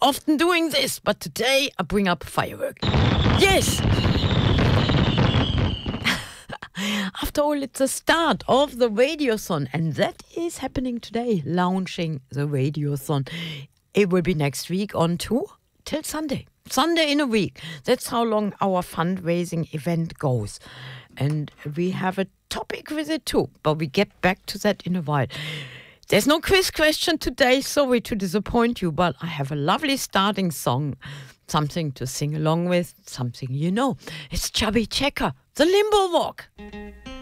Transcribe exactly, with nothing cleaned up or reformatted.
often doing this, but today I bring up firework. Yes! After all, it's the start of the Radiothon, and that is happening today, launching the Radiothon. It will be next week on tour till Sunday. Sunday in a week. That's how long our fundraising event goes. And we have a topic with it too, but we get back to that in a while. There's no quiz question today, sorry to disappoint you, but I have a lovely starting song, something to sing along with, something you know. It's Chubby Checker, the Limbo Walk.